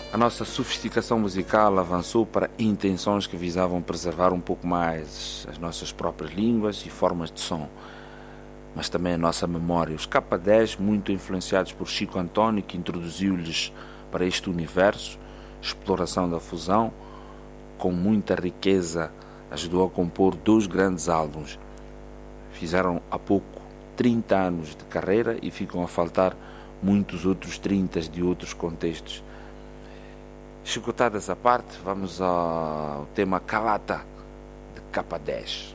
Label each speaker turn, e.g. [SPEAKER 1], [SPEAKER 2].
[SPEAKER 1] A nossa sofisticação musical avançou para intenções que visavam preservar um pouco mais as nossas próprias línguas e formas de som, mas também a nossa memória. Os K10, muito influenciados por Chico António, que introduziu-lhes para este universo, exploração da fusão, com muita riqueza, ajudou a compor 2 grandes álbuns. Fizeram há pouco 30 anos de carreira e ficam a faltar muitos outros 30 de outros contextos. Chicotadas à parte, vamos ao tema Kalata de K10.